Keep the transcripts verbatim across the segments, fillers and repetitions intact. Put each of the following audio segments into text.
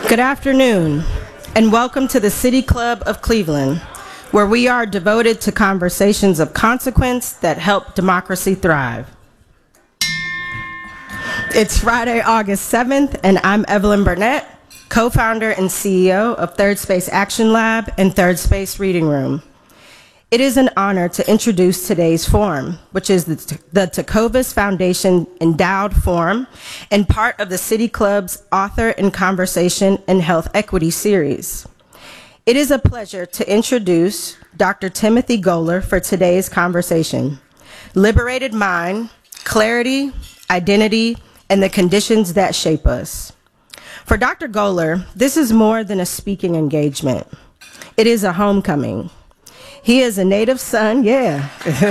Good afternoon, and welcome to the City Club of Cleveland, where we are devoted to conversations of consequence that help democracy thrive. It's Friday, August seventh, and I'm Evelyn Burnett, co-founder and C E O of Third Space Action Lab and Third Space Reading Room. It is an honor to introduce today's forum, which is the, the Tecovas Foundation Endowed Forum and part of the City Club's Author in Conversation and Health Equity series. It is a pleasure to introduce Doctor Timothy Goler for today's conversation, Liberated Mind, Clarity, Identity, and the Conditions that Shape Us. For Doctor Goler, this is more than a speaking engagement. It is a homecoming. He is a native son, yeah.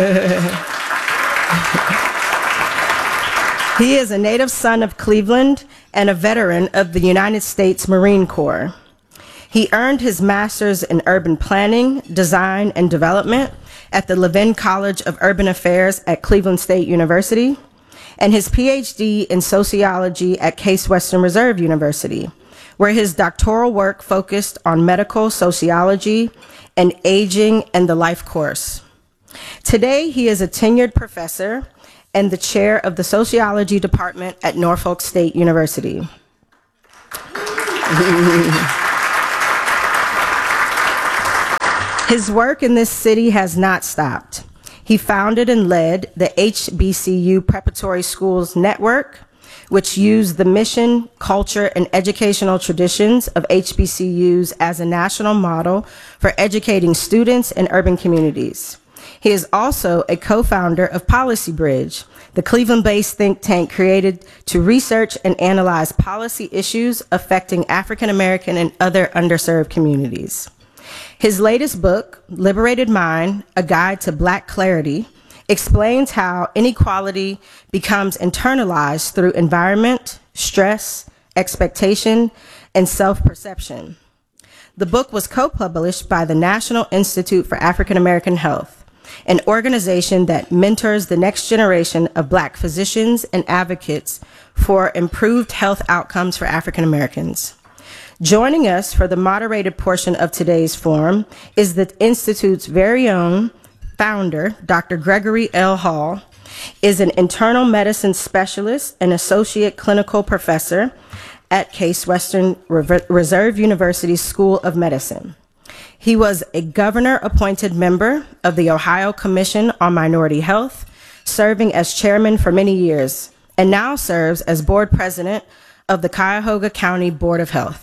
He is a native son of Cleveland and a veteran of the United States Marine Corps. He earned his master's in urban planning, design, and development at the Levin College of Urban Affairs at Cleveland State University, and his P H D in sociology at Case Western Reserve University, where his doctoral work focused on medical sociology and aging and the life course. Today, he is a tenured professor and the chair of the sociology department at Norfolk State University. His work in this city has not stopped. He founded and led the H B C U Preparatory Schools Network, which used the mission, culture, and educational traditions of H B C Us as a national model for educating students in urban communities. He is also a co-founder of Policy Bridge, the Cleveland-based think tank created to research and analyze policy issues affecting African American and other underserved communities. His latest book, Liberated Mind, A Guide to Black Clarity, explains how inequality becomes internalized through environment, stress, expectation, and self-perception. The book was co-published by the National Institute for African American Health, an organization that mentors the next generation of Black physicians and advocates for improved health outcomes for African Americans. Joining us for the moderated portion of today's forum is the Institute's very own founder, Doctor Gregory L. Hall, is an internal medicine specialist and associate clinical professor at Case Western Reserve University School of Medicine. He was a governor-appointed member of the Ohio Commission on Minority Health, serving as chairman for many years, and now serves as board president of the Cuyahoga County Board of Health.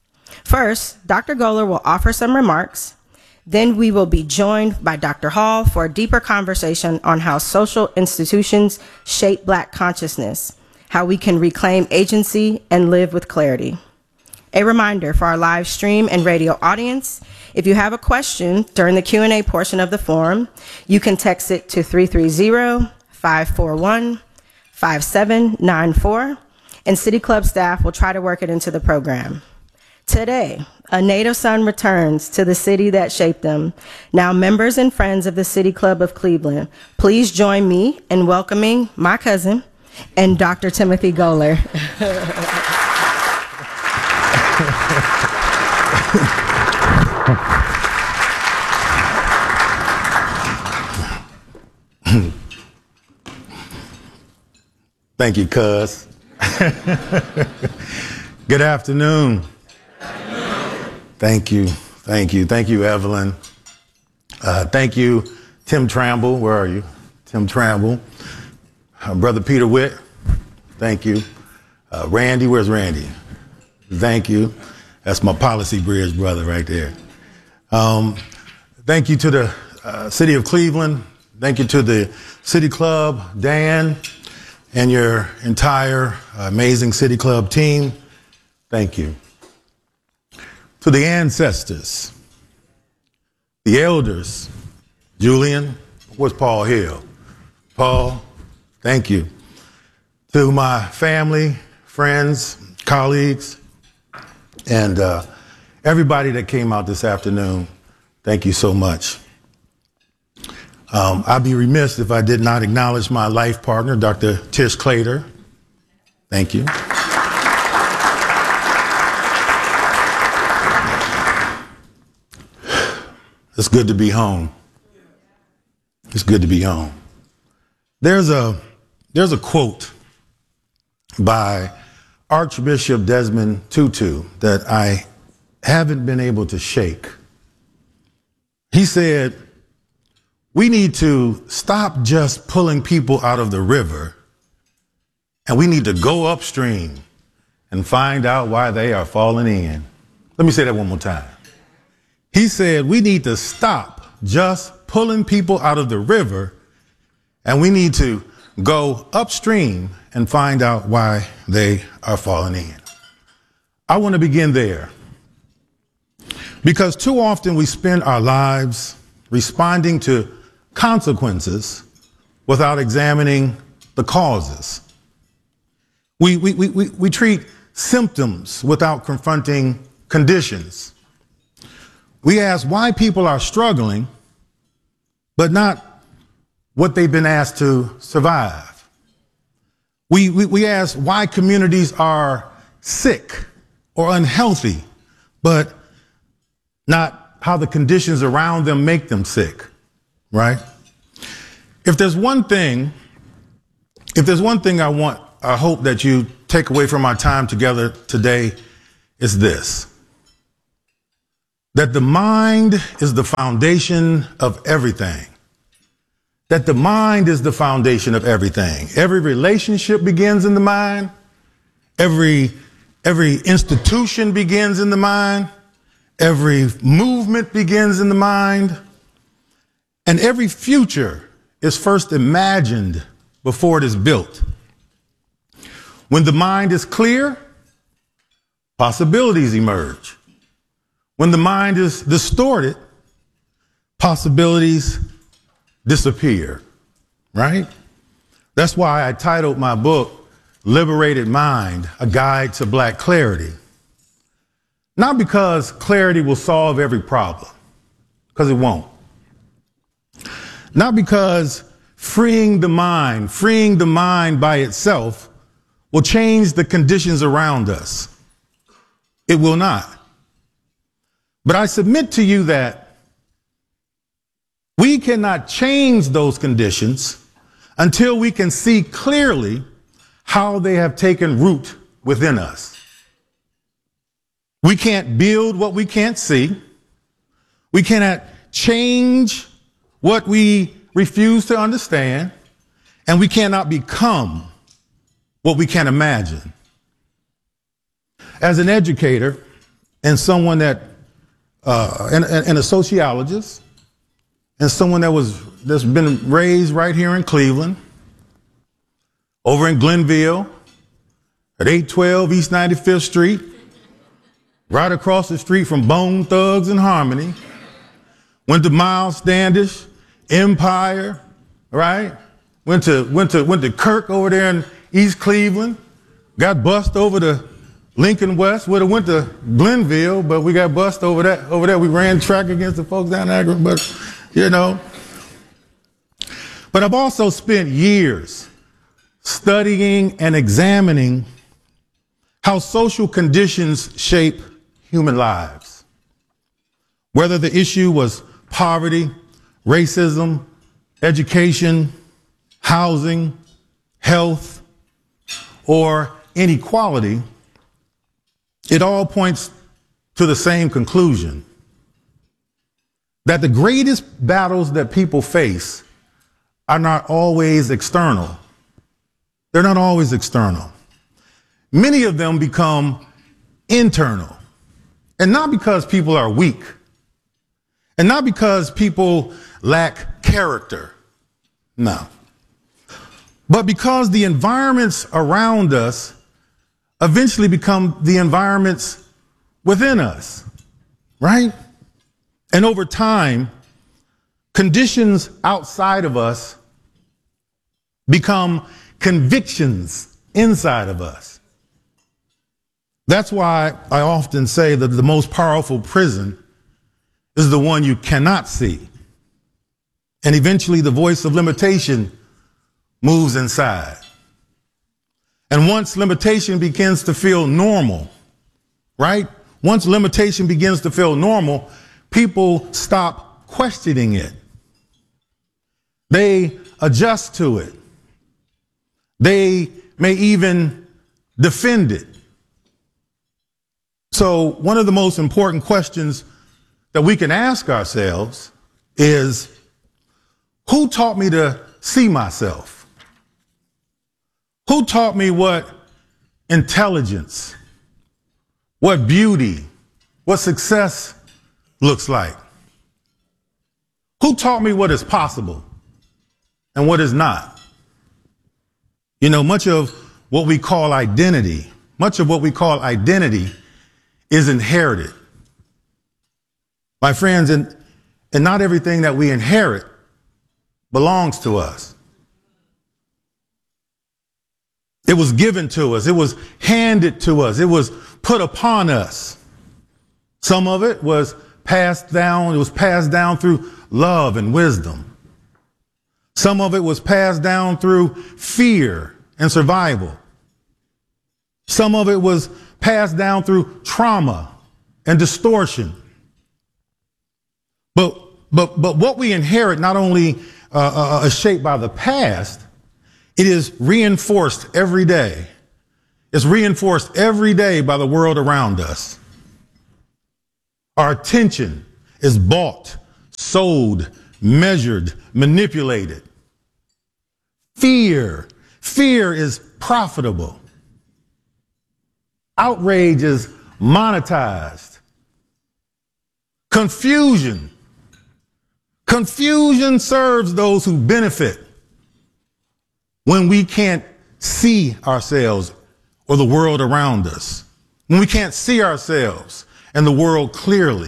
First, Doctor Goler will offer some remarks. Then we will be joined by Doctor Hall for a deeper conversation on how social institutions shape Black consciousness, how we can reclaim agency and live with clarity. A reminder for our live stream and radio audience, if you have a question during the Q and A portion of the forum, you can text it to three three zero, five four one, five seven nine four, and City Club staff will try to work it into the program. Today, a native son returns to the city that shaped them. Now, members and friends of the City Club of Cleveland, please join me in welcoming my cousin and Doctor Timothy Goler. Thank you, cuz. Good afternoon. Thank you, thank you, thank you, Evelyn. Uh, thank you, Tim Tramble. Where are you? Tim Tramble. Uh, Brother Peter Witt. Thank you. Uh, Randy, where's Randy? Thank you. That's my Policy Bridge brother right there. Um, thank you to the uh, City of Cleveland. Thank you to the City Club, Dan, and your entire amazing City Club team. Thank you. To the ancestors, the elders, Julian, where's Paul Hill? Paul, thank you. To my family, friends, colleagues, and uh, everybody that came out this afternoon, thank you so much. Um, I'd be remiss if I did not acknowledge my life partner, Doctor Tish Clater. Thank you. It's good to be home. It's good to be home. There's a, there's a quote by Archbishop Desmond Tutu that I haven't been able to shake. He said, we need to stop just pulling people out of the river, and we need to go upstream and find out why they are falling in. Let me say that one more time. He said, we need to stop just pulling people out of the river, and we need to go upstream and find out why they are falling in. I want to begin there, because too often we spend our lives responding to consequences without examining the causes. We, we, we, we, we treat symptoms without confronting conditions. We ask why people are struggling, but not what they've been asked to survive. We, we, we ask why communities are sick or unhealthy, but not how the conditions around them make them sick, right? If there's one thing, if there's one thing I want, I hope that you take away from our time together today, is this: that the mind is the foundation of everything. That the mind is the foundation of everything. Every relationship begins in the mind. Every, every institution begins in the mind. Every movement begins in the mind. And every future is first imagined before it is built. When the mind is clear, possibilities emerge. When the mind is distorted, possibilities disappear, right? That's why I titled my book, Liberated Mind, A Guide to Black Clarity. Not because clarity will solve every problem, because it won't. Not because freeing the mind, freeing the mind by itself will change the conditions around us. It will not. But I submit to you that we cannot change those conditions until we can see clearly how they have taken root within us. We can't build what we can't see. We cannot change what we refuse to understand. And we cannot become what we can't imagine. As an educator and someone that, uh, and, and a sociologist, and someone that was, that's been raised right here in Cleveland, over in Glenville, at eight twelve East ninety-fifth Street, right across the street from Bone Thugs and Harmony, went to Miles Standish, Empire, right? Went to, went to, went to Kirk over there in East Cleveland, got bussed over to Lincoln West, would have went to Glenville, but we got bussed over that, over there. We ran track against the folks down there, but, you know. But I've also spent years studying and examining how social conditions shape human lives. Whether the issue was poverty, racism, education, housing, health, or inequality, it all points to the same conclusion: that the greatest battles that people face are not always external. They're not always external. Many of them become internal. And not because people are weak, and not because people lack character. No. But because the environments around us eventually become the environments within us, right? And over time, conditions outside of us become convictions inside of us. That's why I often say that the most powerful prison is the one you cannot see. And eventually the voice of limitation moves inside. And once limitation begins to feel normal, right? Once limitation begins to feel normal, people stop questioning it. They adjust to it. They may even defend it. So one of the most important questions that we can ask ourselves is, who taught me to see myself? Who taught me what intelligence, what beauty, what success looks like? Who taught me what is possible and what is not? You know, much of what we call identity, much of what we call identity is inherited. My friends, and, and not everything that we inherit belongs to us. It was given to us. It was handed to us. It was put upon us. Some of it was passed down. It was passed down through love and wisdom. Some of it was passed down through fear and survival. Some of it was passed down through trauma and distortion. But, but, but what we inherit not only uh, uh, is shaped by the past, it is reinforced every day. It's reinforced every day by the world around us. Our attention is bought, sold, measured, manipulated. Fear. Fear is profitable. Outrage is monetized. Confusion. Confusion serves those who benefit when we can't see ourselves or the world around us, when we can't see ourselves and the world clearly.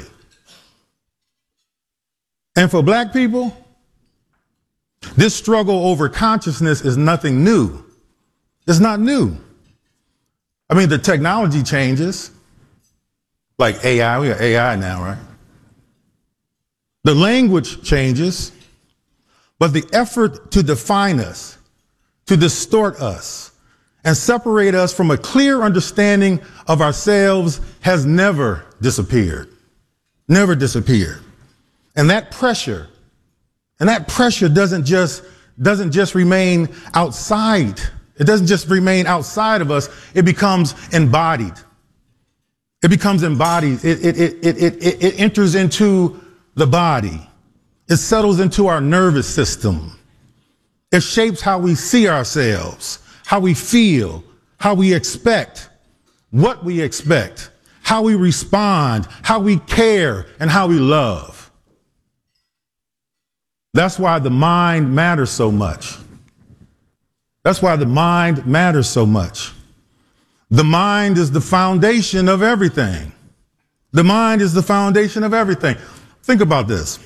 And for black people, this struggle over consciousness is nothing new. It's not new. I mean, the technology changes, like A I. We got A I now, right? The language changes, but the effort to define us, to distort us, and separate us from a clear understanding of ourselves has never disappeared. Never disappeared. And that pressure, and that pressure doesn't just, doesn't just remain outside. It doesn't just remain outside of us. It becomes embodied. It becomes embodied. It, it, it, it, it, it enters into the body. It settles into our nervous system. It shapes how we see ourselves, how we feel, how we expect, what we expect, how we respond, how we care, and how we love. That's why the mind matters so much. That's why the mind matters so much. The mind is the foundation of everything. The mind is the foundation of everything. Think about this.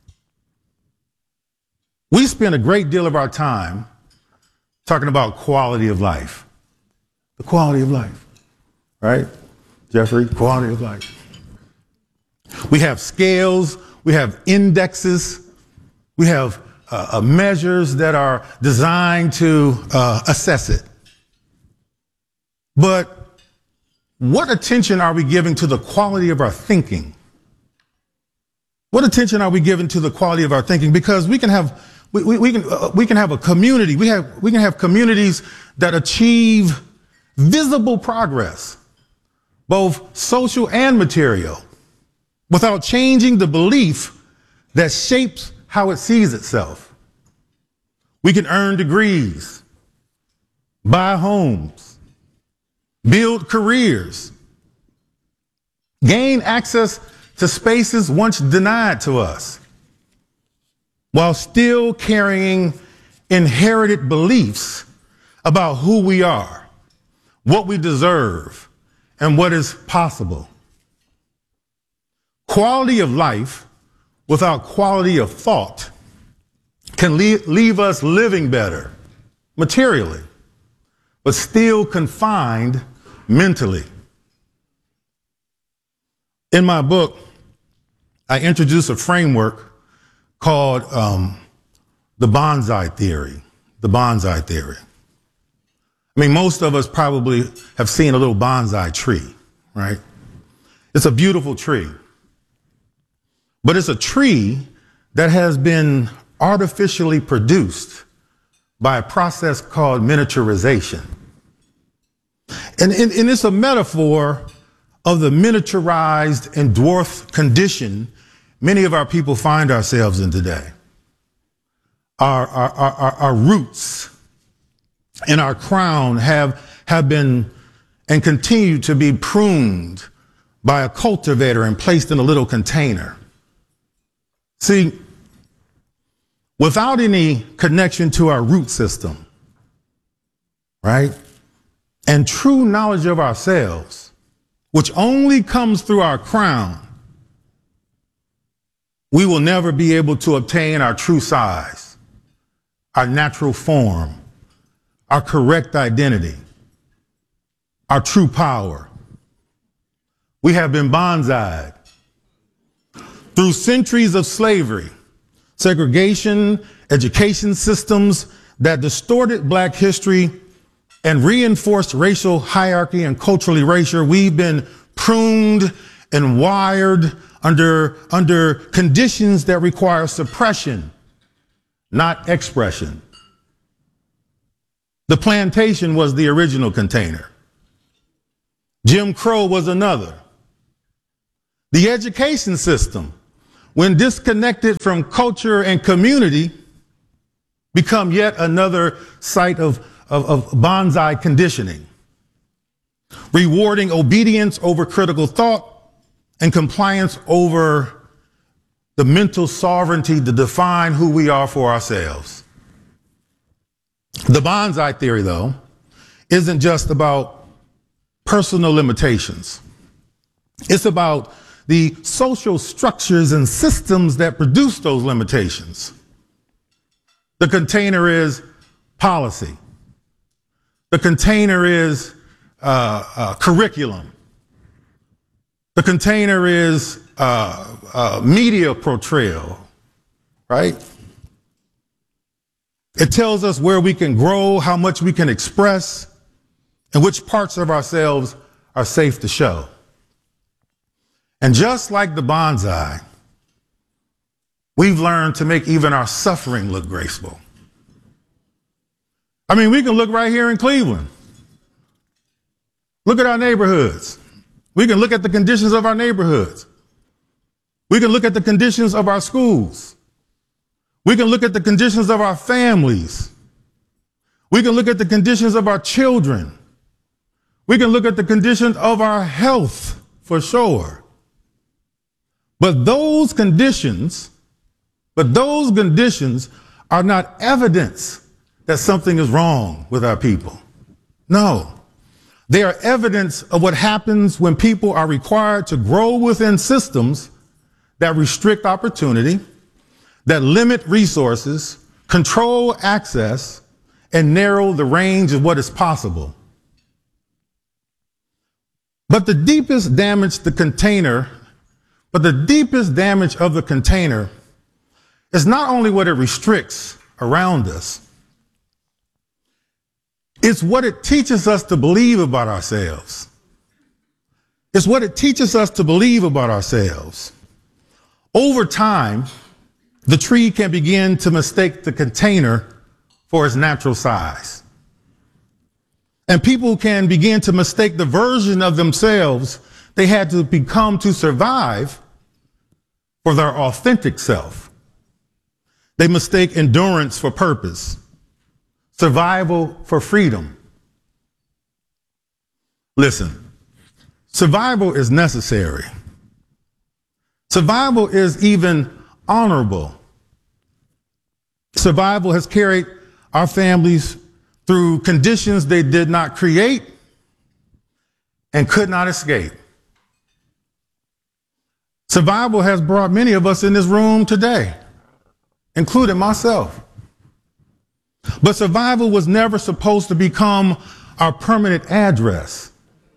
We spend a great deal of our time talking about quality of life. The quality of life, right? Jeffrey, quality of life. We have scales, we have indexes, we have uh, uh, measures that are designed to uh, assess it. But what attention are we giving to the quality of our thinking? What attention are we giving to the quality of our thinking? Because we can have we, we, we can uh, we can have a community. We have we can have communities that achieve visible progress, both social and material, without changing the belief that shapes how it sees itself. We can earn degrees, buy homes, build careers, gain access to spaces once denied to us, while still carrying inherited beliefs about who we are, what we deserve, and what is possible. Quality of life without quality of thought can leave, leave us living better materially, but still confined mentally. In my book, I introduce a framework called um, the bonsai theory. The bonsai theory. I mean, most of us probably have seen a little bonsai tree, right? It's a beautiful tree. But it's a tree that has been artificially produced by a process called miniaturization. And, and, and it's a metaphor of the miniaturized and dwarfed condition many of our people find ourselves in today. Our, our, our, our roots and our crown have, have been and continue to be pruned by a cultivator and placed in a little container. See, without any connection to our root system, right, and true knowledge of ourselves, which only comes through our crown, we will never be able to obtain our true size, our natural form, our correct identity, our true power. We have been bonsai'd through centuries of slavery, segregation, education systems that distorted black history and reinforced racial hierarchy and cultural erasure. We've been pruned and wired under, under conditions that require suppression, not expression. The plantation was the original container. Jim Crow was another. The education system, when disconnected from culture and community, become yet another site of, of, of bonsai conditioning, rewarding obedience over critical thought and compliance over the mental sovereignty to define who we are for ourselves. The bonsai theory, though, isn't just about personal limitations. It's about the social structures and systems that produce those limitations. The container is policy. The container is uh, uh, curriculum. The container is uh, uh, media portrayal, right? It tells us where we can grow, how much we can express, and which parts of ourselves are safe to show. And just like the bonsai, we've learned to make even our suffering look graceful. I mean, we can look right here in Cleveland. Look at our neighborhoods. We can look at the conditions of our neighborhoods. We can look at the conditions of our schools. We can look at the conditions of our families. We can look at the conditions of our children. We can look at the conditions of our health, for sure. But those conditions, but those conditions are not evidence that something is wrong with our people. No, they are evidence of what happens when people are required to grow within systems that restrict opportunity, that limit resources, control access, and narrow the range of what is possible. But the deepest damage the container, but the deepest damage of the container is not only what it restricts around us, it's what it teaches us to believe about ourselves. It's what it teaches us to believe about ourselves. Over time, the tree can begin to mistake the container for its natural size. And people can begin to mistake the version of themselves they had to become to survive for their authentic self. They mistake endurance for purpose, survival for freedom. Listen, survival is necessary. Survival is even honorable. Survival has carried our families through conditions they did not create and could not escape. Survival has brought many of us in this room today, including myself. But survival was never supposed to become our permanent address.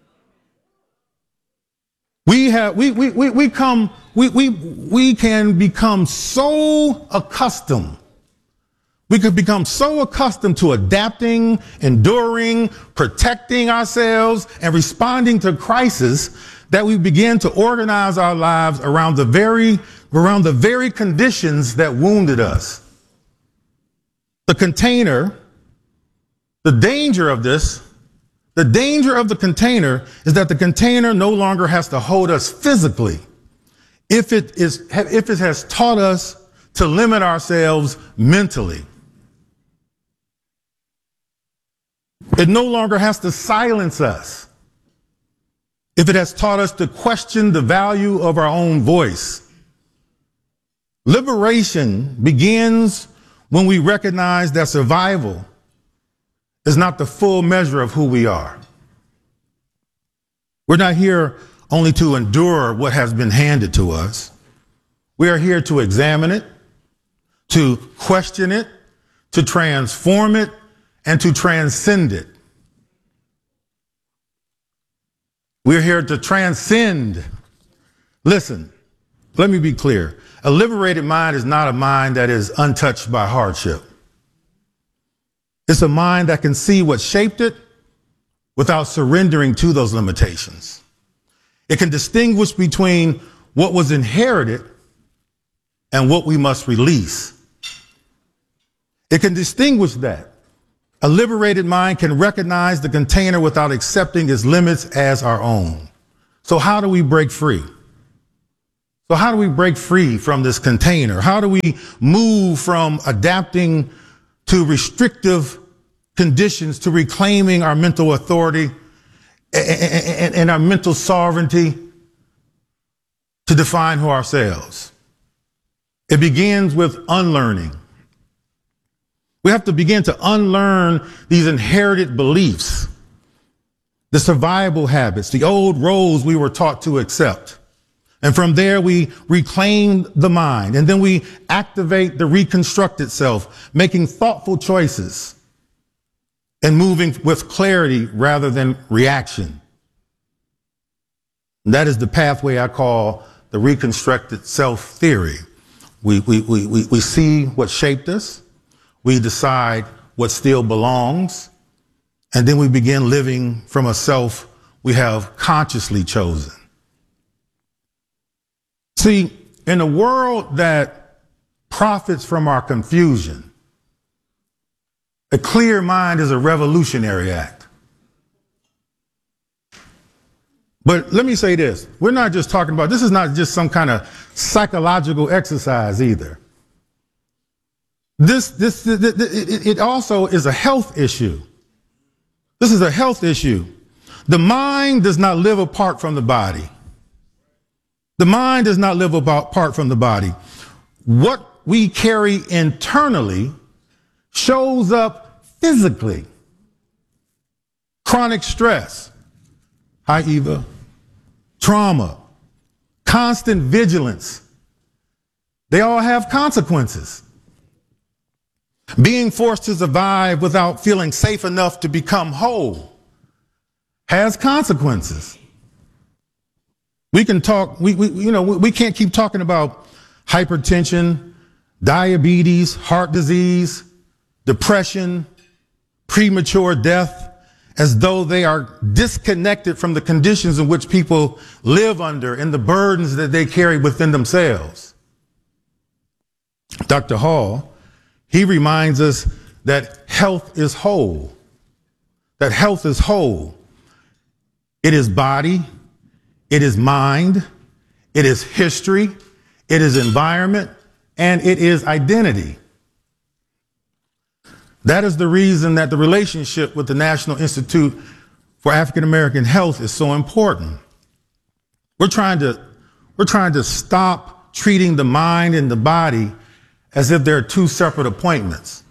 We have, we, we, we, we come, we, we, we can become so accustomed. We could become so accustomed to adapting, enduring, protecting ourselves, and responding to crisis that we begin to organize our lives around the very around the very conditions that wounded us. The container, the danger of this, the danger of the container is that the container no longer has to hold us physically. If it is, if it has taught us to limit ourselves mentally. It no longer has to silence us. If it has taught us to question the value of our own voice. Liberation begins when we recognize that survival is not the full measure of who we are. We're not here only to endure what has been handed to us. We are here to examine it, to question it, to transform it, and to transcend it. We're here to transcend. Listen, let me be clear. A liberated mind is not a mind that is untouched by hardship. It's a mind that can see what shaped it without surrendering to those limitations. It can distinguish between what was inherited and what we must release. It can distinguish that. A liberated mind can recognize the container without accepting its limits as our own. So how do we break free? So how do we break free from this container? How do we move from adapting to restrictive conditions to reclaiming our mental authority and, and our mental sovereignty to define who ourselves? It begins with unlearning. We have to begin to unlearn these inherited beliefs, the survival habits, the old roles we were taught to accept. And from there, we reclaim the mind, and then we activate the reconstructed self, making thoughtful choices and moving with clarity rather than reaction. And that is the pathway I call the reconstructed self theory. We, we, we, we, we see what shaped us. We decide what still belongs. And then we begin living from a self we have consciously chosen. See, in a world that profits from our confusion, a clear mind is a revolutionary act. But let me say this. We're not just talking about, this is not just some kind of psychological exercise either. This, this, it, it also is a health issue. This is a health issue. The mind does not live apart from the body. The mind does not live apart from the body. What we carry internally shows up physically. Chronic stress. Hi, Eva. Trauma. Constant vigilance. They all have consequences. Being forced to survive without feeling safe enough to become whole has consequences. We can talk, we, we you know, we can't keep talking about hypertension, diabetes, heart disease, depression, premature death, as though they are disconnected from the conditions in which people live under and the burdens that they carry within themselves. Doctor Hall, he reminds us that health is whole, that health is whole. It is body, it is mind, it is history, it is environment, and it is identity. That is the reason that the relationship with the National Institute for African American Health is so important. We're trying to, we're trying to stop treating the mind and the body as if they're two separate appointments.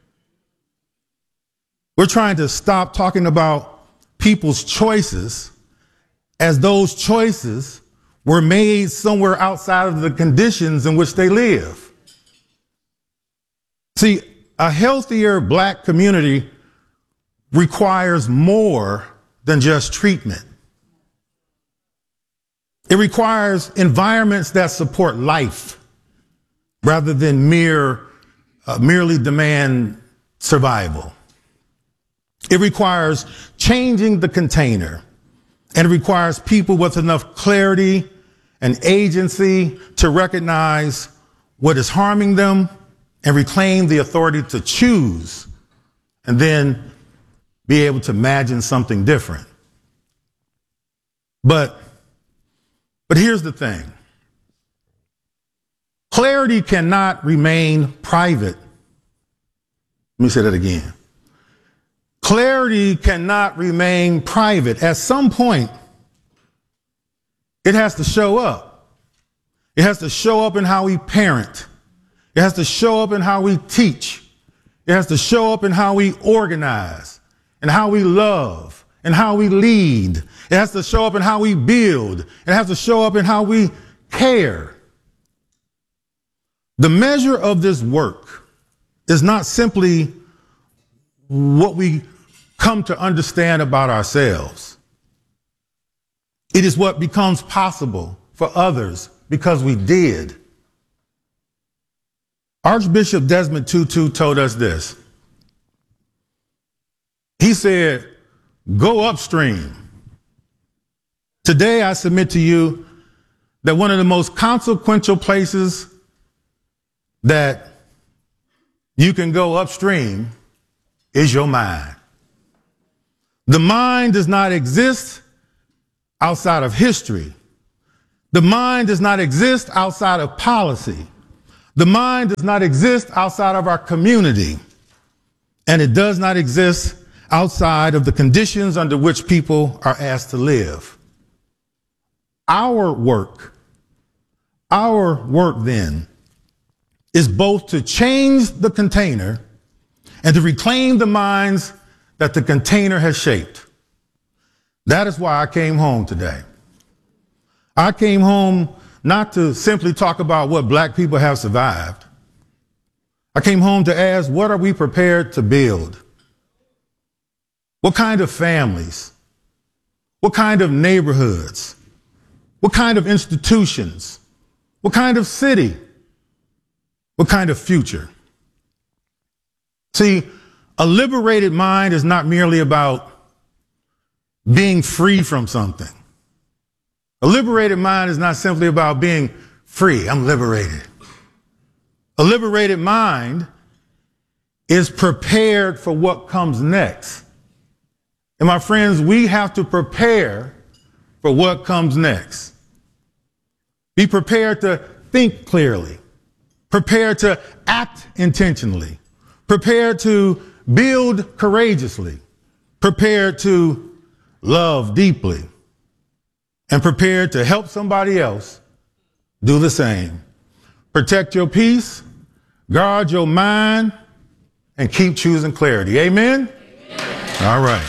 We're trying to stop talking about people's choices as those choices were made somewhere outside of the conditions in which they live. See, a healthier black community requires more than just treatment. It requires environments that support life rather than mere, uh, merely demand survival. It requires changing the container, and it requires people with enough clarity an agency to recognize what is harming them and reclaim the authority to choose and then be able to imagine something different. But, but here's the thing. Clarity cannot remain private. Let me say that again. Clarity cannot remain private. At some point, it has to show up. It has to show up in how we parent. It has to show up in how we teach. It has to show up in how we organize and how we love and how we lead. It has to show up in how we build. It has to show up in how we care. The measure of this work is not simply what we come to understand about ourselves. It is what becomes possible for others because we did. Archbishop Desmond Tutu told us this. He said, go upstream. Today, I submit to you that one of the most consequential places that you can go upstream is your mind. The mind does not exist outside of history. The mind does not exist outside of policy. The mind does not exist outside of our community. And it does not exist outside of the conditions under which people are asked to live. Our work, our work then, is both to change the container and to reclaim the minds that the container has shaped. That is why I came home today. I came home not to simply talk about what black people have survived. I came home to ask, what are we prepared to build? What kind of families? What kind of neighborhoods? What kind of institutions? What kind of city? What kind of future? See, a liberated mind is not merely about being free from something. A liberated mind is not simply about being free. I'm liberated. A liberated mind is prepared for what comes next. And my friends, we have to prepare for what comes next. Be prepared to think clearly. Prepared to act intentionally. Prepared to build courageously. Prepared to love deeply. And prepared to help somebody else do the same. Protect your peace, guard your mind, and keep choosing clarity. Amen? Amen. All right.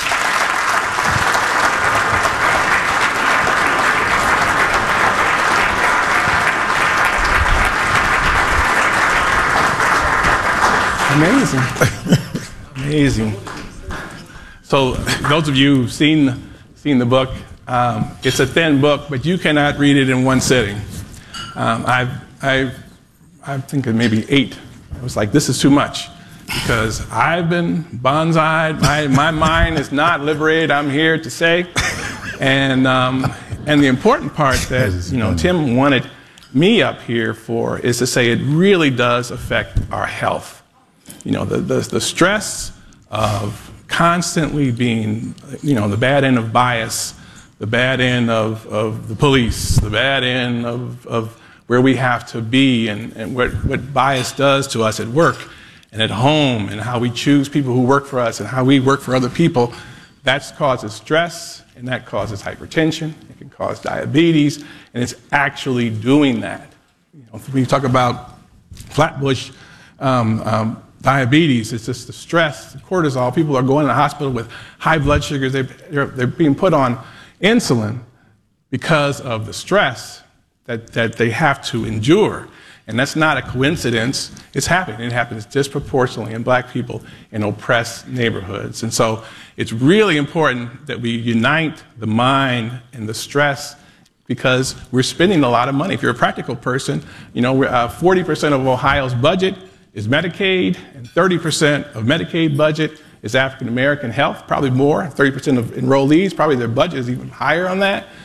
Amazing. Amazing. So those of you who've seen, seen the book, um, it's a thin book, but you cannot read it in one sitting. Um, I've, I've, I'm thinking maybe eight. I was like, this is too much because I've been bonsai'd. My, my mind is not liberated, I'm here to say. And, um, and the important part that, you know, Tim wanted me up here for is to say it really does affect our health. You know, the, the, the stress of constantly being, you know, the bad end of bias, the bad end of, of the police, the bad end of, of where we have to be and, and what, what bias does to us at work and at home and how we choose people who work for us and how we work for other people, that causes stress and that causes hypertension. It can cause diabetes, and it's actually doing that. You know, when you talk about Flatbush um, um, diabetes, it's just the stress, the cortisol. People are going to the hospital with high blood sugars. They, they're, they're being put on insulin because of the stress that, that they have to endure. And that's not a coincidence. It's happening. It happens disproportionately in black people in oppressed neighborhoods. And so it's really important that we unite the mind and the stress because we're spending a lot of money. If you're a practical person, you know, we're, uh, forty percent of Ohio's budget is Medicaid, and thirty percent of Medicaid budget is African American health, probably more. thirty percent of enrollees, probably their budget is even higher on that.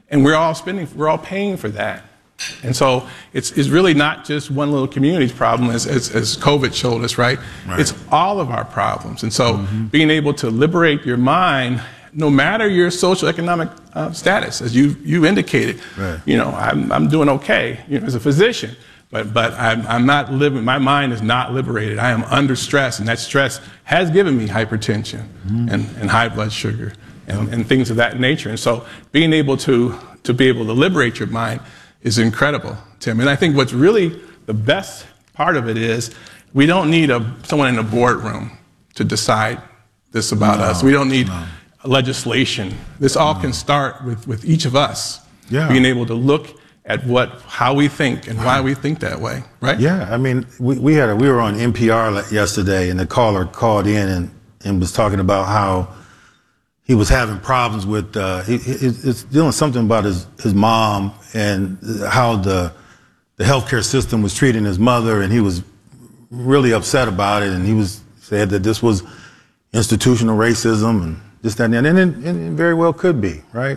And we're all spending, we're all paying for that. And so it's, it's really not just one little community's problem, as, as, as COVID showed us, right? right? It's all of our problems. And so mm-hmm. being able to liberate your mind, no matter your social economic uh, status, as you, you indicated, right. you know, I'm, I'm doing okay, you know, as a physician, but, but I'm, I'm not living, my mind is not liberated. I am under stress, and that stress has given me hypertension mm-hmm. and, and high blood sugar and, yep. and things of that nature. And so being able to, to be able to liberate your mind is incredible, Tim. And I think what's really the best part of it is we don't need a, someone in a boardroom to decide this about no, us. We don't need no. legislation. This all no. can start with, with each of us yeah. being able to look at what, how we think and why we think that way, right? Yeah, I mean, we, we had a, we were on N P R yesterday, and the caller called in and, and was talking about how he was having problems with, uh, he, it's dealing something about his, his mom and how the, the healthcare system was treating his mother, and he was really upset about it, and he was said that this was institutional racism and this, that, and that, and it, and it very well could be, right?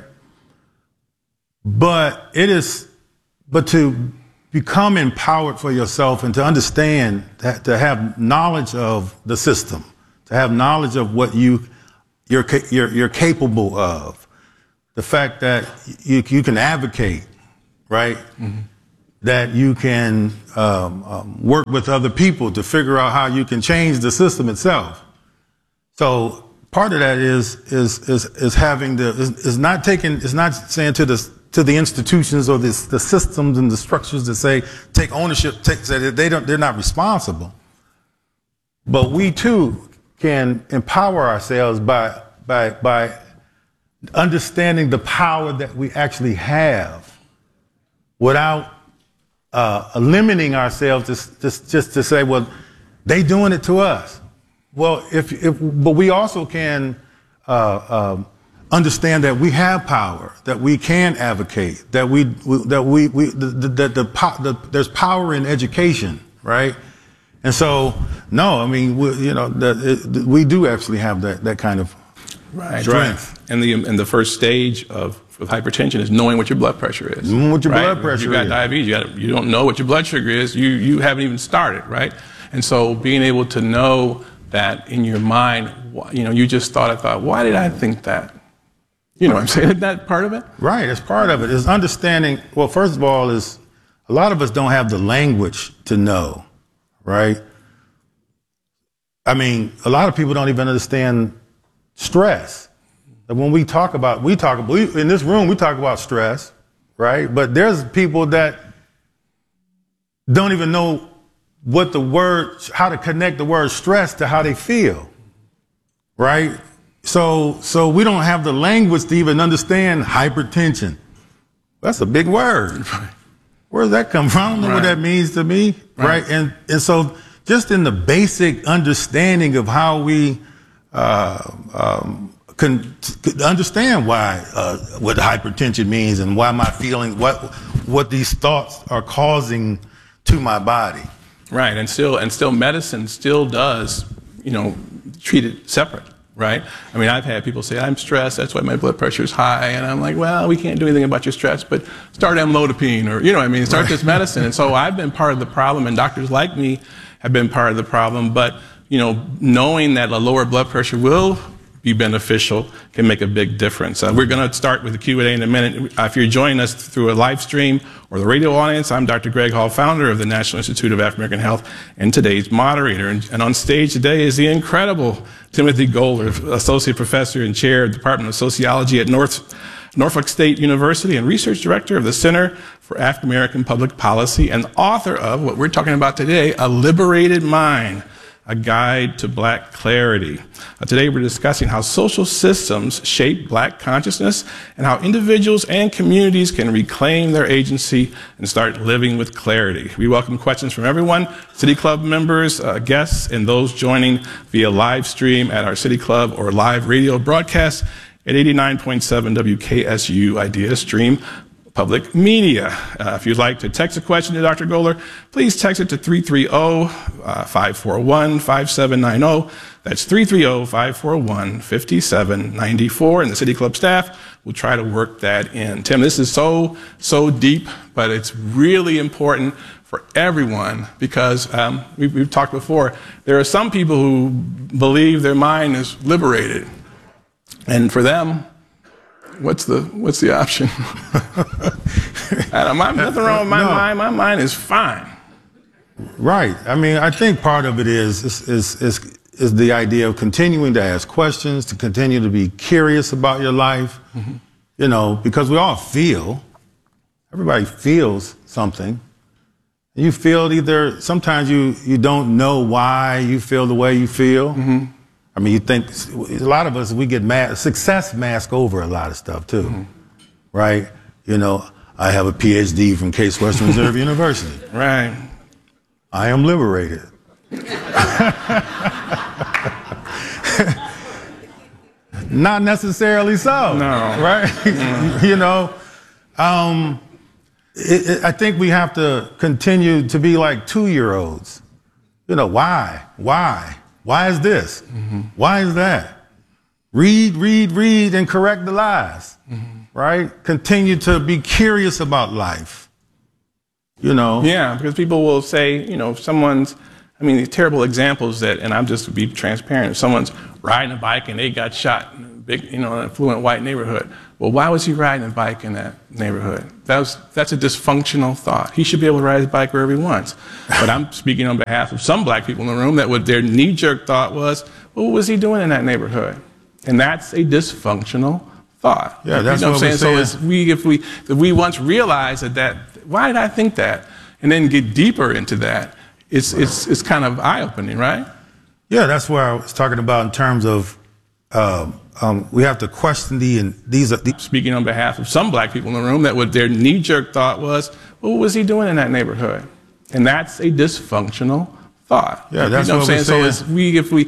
But it is, but to become empowered for yourself and to understand, that, to have knowledge of the system, to have knowledge of what you You're, you're, you're capable of, the fact that you, you can advocate, right? Mm-hmm. That you can um, um, work with other people to figure out how you can change the system itself. So part of that is is is, is having the is, is not taking is not saying to the to the institutions or this, the systems and the structures that say take ownership, take, say that they don't they're not responsible. But we too can empower ourselves by by by understanding the power that we actually have without uh, limiting ourselves just, just just to say, well, they doing it to us. Well, if, if but we also can uh, um, understand that we have power, that we can advocate, that we, we that we we the, the, the, the, the there's power in education, right? And so, no, I mean, we, you know, the, it, we do actually have that, that kind of right. strength. Right. And the and the first stage of, of hypertension is knowing what your blood pressure is. Mm, what your right? blood pressure is. You got is. diabetes. You, got, you don't know what your blood sugar is. You you haven't even started, right? And so, being able to know that in your mind, you know, you just thought a thought. Why did I think that? You know what I'm saying? Isn't that part of it? Right. It's part of it. It's understanding. Well, first of all, is a lot of us don't have the language to know. Right? I mean, a lot of people don't even understand stress. When we talk about, we talk about, we, in this room, we talk about stress, right? But there's people that don't even know what the word, how to connect the word stress to how they feel, right? So, so we don't have the language to even understand hypertension. That's a big word. Where does that come from? I don't know right. what that means to me, right? right? And and so just in the basic understanding of how we uh, um, can, can understand why uh, what hypertension means and why my feeling, what what these thoughts are causing to my body. Right, and still and still medicine still does, you know, treat it separate. Right? I mean, I've had people say, I'm stressed, that's why my blood pressure is high. And I'm like, well, we can't do anything about your stress, but start amlodipine or, you know what I mean, start right. this medicine. And so I've been part of the problem, and doctors like me have been part of the problem. But, you know, knowing that a lower blood pressure will be beneficial can make a big difference. Uh, we're going to start with the Q and A in a minute. Uh, if you're joining us through a live stream or the radio audience, I'm Doctor Greg Hall, founder of the National Institute of African American Health and today's moderator. And, and on stage today is the incredible Timothy Golder, Associate Professor and Chair of the Department of Sociology at North, Norfolk State University and Research Director of the Center for African American Public Policy and author of what we're talking about today, A Liberated Mind, A Guide to Black Clarity. Uh, today we're discussing how social systems shape black consciousness and how individuals and communities can reclaim their agency and start living with clarity. We welcome questions from everyone, City Club members, uh, guests, and those joining via live stream at our City Club or live radio broadcast at eighty-nine point seven W K S U Idea Stream public media. Uh, if you'd like to text a question to Doctor Goler, please text it to three three zero, five four one, five seven nine zero. That's three three zero, five four one, five seven nine four, and the City Club staff will try to work that in. Tim, this is so, so deep, but it's really important for everyone because um, we've, we've talked before. There are some people who believe their mind is liberated, and for them, what's the what's the option? And my, nothing wrong with my no. mind. My mind is fine. Right. I mean, I think part of it is is is is, is the idea of continuing to ask questions, to continue to be curious about your life. Mm-hmm. You know, because we all feel. Everybody feels something. You feel either. Sometimes you you don't know why you feel the way you feel. Mm-hmm. I mean, you think a lot of us, we get mad, success mask over a lot of stuff too, mm-hmm. right? You know, I have a P H D from Case Western Reserve University. Right. I am liberated. Not necessarily so. No. Right? Mm-hmm. You know, um, it, it, I think we have to continue to be like two-year-olds. You know, why? Why? Why is this? Mm-hmm. Why is that? Read, read, read, and correct the lies, mm-hmm. right? Continue to be curious about life, you know? Yeah, because people will say, you know, if someone's, I mean, these terrible examples that, and I'm just to be transparent, if someone's riding a bike and they got shot in a big, you know, an affluent white neighborhood, well, why was he riding a bike in that neighborhood? That was, that's a dysfunctional thought. He should be able to ride his bike wherever he wants. But I'm speaking on behalf of some black people in the room that what their knee-jerk thought was, well, what was he doing in that neighborhood? And that's a dysfunctional thought. Yeah, that's you know what, what I'm saying. saying. So it's we, if we, if we once realize that, that, why did I think that? And then get deeper into that, it's, it's, it's kind of eye-opening, right? Yeah, that's where I was talking about in terms of, um, Um, we have to question the, and these are the speaking on behalf of some black people in the room that what their knee-jerk thought was, well, what was he doing in that neighborhood? And that's a dysfunctional thought. Yeah, that's you know what I'm I'm saying. saying. So it's we, if we